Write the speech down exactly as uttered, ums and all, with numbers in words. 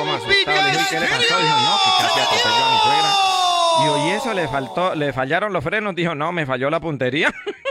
como asustado. Le dije, ¿qué le pasó? Dijo, no, que casi atropelló a mi suegra. Dijo, ¿y eso le faltó, le fallaron los frenos? Dijo, no, me falló la puntería.